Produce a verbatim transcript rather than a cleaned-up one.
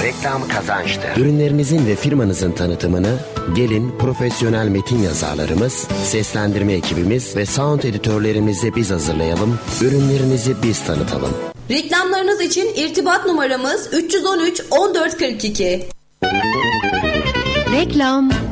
Reklam kazançtır. Ürünlerinizin ve firmanızın tanıtımını gelin profesyonel metin yazarlarımız, seslendirme ekibimiz ve sound editörlerimizle biz hazırlayalım. Ürünlerinizi biz tanıtalım. Reklamlarınız için irtibat numaramız üç yüz on üç on dört kırk iki. Reklam